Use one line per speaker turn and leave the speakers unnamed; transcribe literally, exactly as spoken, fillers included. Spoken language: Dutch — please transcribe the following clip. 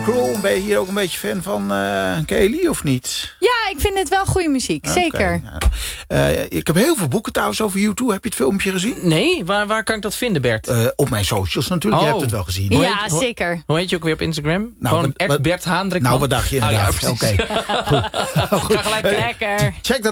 Cruel, ben je hier ook een beetje fan van uh, Kelly of niet?
Ja, ik vind het wel goede muziek, okay, zeker.
Ja. Uh, ik heb heel veel boeken trouwens over U twee. Heb je het filmpje gezien?
Nee, waar, waar kan ik dat vinden, Bert?
Uh, op mijn socials natuurlijk, oh. Je hebt het wel gezien.
Ja, heet, zeker.
Hoe heet je ook weer op Instagram?
Nou,
Gewoon Bert Haandrek.
Nou, wat dacht je inderdaad?
Oh, ja,
Oké, okay. Goed.
Goed. Ga gelijk
lekker.
Check dat